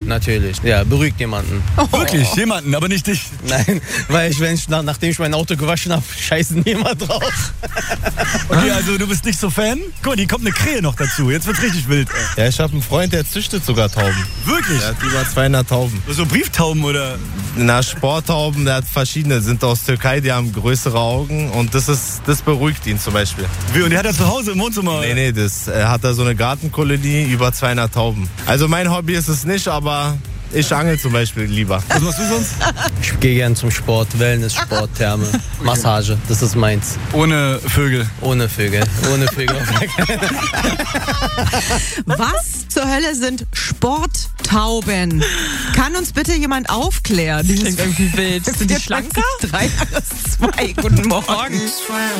Natürlich. Ja, beruhigt jemanden. Wirklich? Jemanden, aber nicht dich. Nein, weil nachdem ich mein Auto gewaschen habe, scheiße niemand drauf. Okay, also du bist nicht so Fan? Guck mal, hier kommt eine Krähe noch dazu. Jetzt wird's richtig wild. Ja, ich habe einen Freund, der züchtet sogar Tauben. Wirklich? Der hat über 200 Tauben. So Brieftauben oder? Na, Sporttauben, der hat verschiedene, sind aus Türkei, die haben größere Augen und das beruhigt ihn zum Beispiel. Wie, und der hat er zu Hause im Wohnzimmer? Nee, das hat er so eine Gartenkolonie, über 200 Tauben. Also mein Hobby ist es nicht, aber ich angel zum Beispiel lieber. Was machst du sonst? Ich gehe gern zum Sport, Wellness, Sport, Therme, Massage, das ist meins. Ohne Vögel. Ohne Vögel. Was zur Hölle sind Sporttauben? Kann uns bitte jemand aufklären? Das klingt irgendwie wild. Sind die schlanker? 3 aus 2. Guten Morgen.